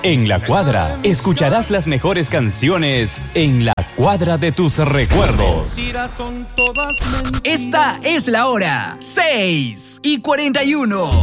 En La Cuadra escucharás las mejores canciones en la cuadra de tus recuerdos. Esta es la hora 6:41.